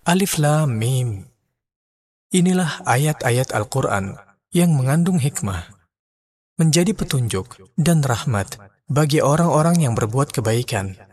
Alif Lam Mim. Inilah ayat-ayat Al-Quran yang mengandung hikmah, menjadi petunjuk dan rahmat bagi orang-orang yang berbuat kebaikan.